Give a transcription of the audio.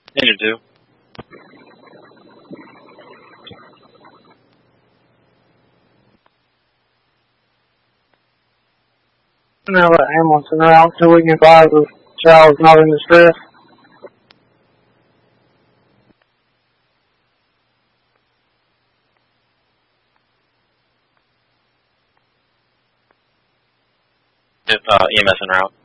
You do. Now let ambulance in route so we can advise the child is not in distress. EMS en route.